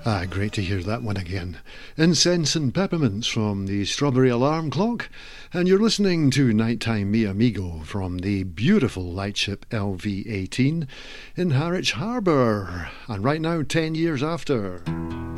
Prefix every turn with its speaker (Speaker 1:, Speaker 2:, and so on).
Speaker 1: Ah, great to hear that one again. Incense and Peppermints from the Strawberry Alarm Clock, and you're listening to Nighttime Mi Amigo from the beautiful lightship LV-18 in Harwich Harbour, and right now 10 years after.